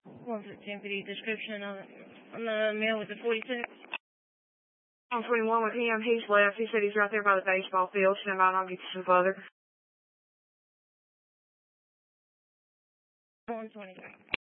What's the deputy description on the male with the 46? On 21 with him. He's left. He said he's right there by the baseball field. So I'll get you some further. 123.